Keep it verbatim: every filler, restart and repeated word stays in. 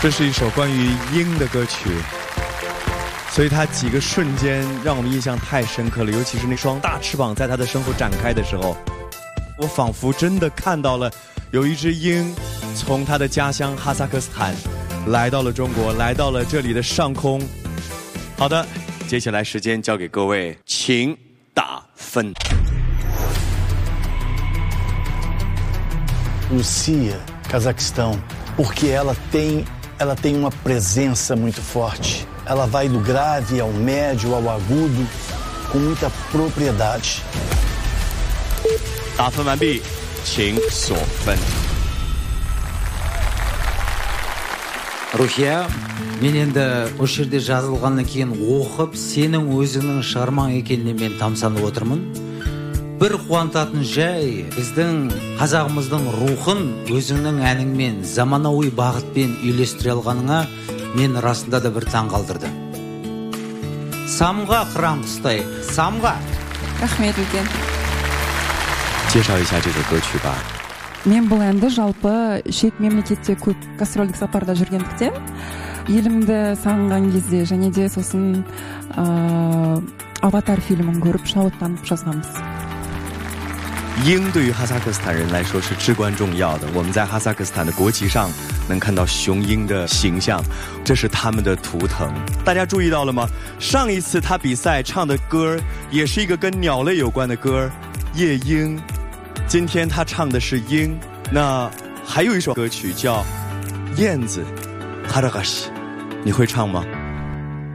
这是一首关于鹰的歌曲，所以它几个瞬间让我们印象太深刻了，尤其是那双大翅膀在它的身后展开的时候，我仿佛真的看到了有一只鹰从它的家乡哈萨克斯坦来到了中国，来到了这里的上空。好的，接下来时间交给各位，请打分。 Lucia, Cazaquistão, porque ela tem, ela tem uma presença muito forte. Ela vai do grave ao médio ao agudo com muita propriedade. 打分完毕，请锁分。 Рухия, мен енді осы жерде жазылғаннан кейін оқып, сенің өзіңнің шығармаң екеніне мен тамсанып отырмын. Bir қуантатын жай, біздің қазағымыздың рухын өзіңнің әніңмен, заманауи бағытпен үйлестіре алғаныңа мен расында да бір таң қалдырды. Самға қыран құстай, самға. Рахмет үлкен. 介绍一下这首歌曲吧。 Мен бұл әнді жалпы шет мемлекетте көп гастрольдік сапарда жүргендіктен елімді сағынған кезде және де сосын Аватар фильмін көріп шабыттанып жазғанбыз. 鹰对于哈萨克斯坦人来说是至关重要的。我们在哈萨克斯坦的国旗上能看到雄鹰的形象，这是他们的图腾。大家注意到了吗？上一次他比赛唱的歌也是一个跟鸟类有关的歌，夜莺。今天他唱的是鹰。那还有一首歌曲叫燕子，哈拉嘎西，你会唱吗？